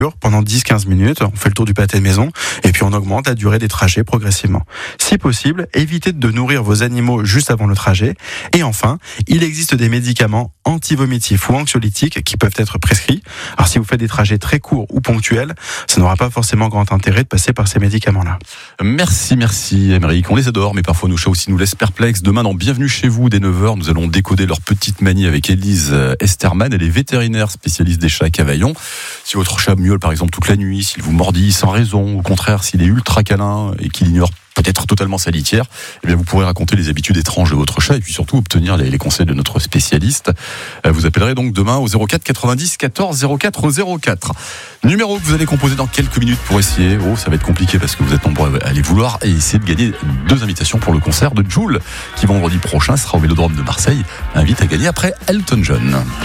pendant 10-15 minutes, on fait le tour du pâté de maison et puis on augmente la durée des trajets progressivement. Si possible, évitez de nourrir vos animaux juste avant le trajet. Et enfin, il existe des médicaments antivomitifs ou anxiolytiques qui peuvent être prescrits. Alors si vous faites des trajets très courts ou ponctuels, ça n'aura pas forcément grand intérêt de passer par ces médicaments-là. Merci Aymeric. On les adore, mais parfois nos chats aussi nous laissent perplexes. Demain, dans Bienvenue chez vous, dès 9h, nous allons décoder leur petite manie avec Élise Esterman. Elle est vétérinaire spécialiste des chats à Cavaillon. Si votre chat miaule par exemple toute la nuit, s'il vous mordit sans raison, au contraire s'il est ultra câlin et qu'il ignore peut-être totalement sa litière, eh bien vous pourrez raconter les habitudes étranges de votre chat et puis surtout obtenir les conseils de notre spécialiste. Vous appellerez donc demain au 04 90 14 04 04. Numéro que vous allez composer dans quelques minutes pour essayer. Oh, ça va être compliqué parce que vous êtes nombreux à aller vouloir et essayer de gagner 2 invitations pour le concert de Jul qui vendredi prochain sera au Vélodrome de Marseille. Invite à gagner après Elton John.